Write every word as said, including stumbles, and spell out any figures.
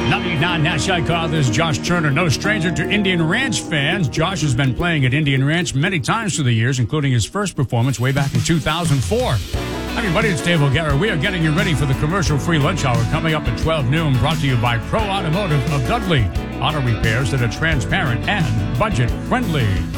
ninety-nine Nash Call. This is Josh Turner, no stranger to Indian Ranch fans. Josh has been playing at Indian Ranch many times through the years, including his first performance way back in two thousand four. Everybody, it's Dave O'Gara. We are getting you ready for the commercial-free lunch hour coming up at twelve noon, brought to you by Pro Automotive of Dudley. Auto repairs that are transparent and budget-friendly.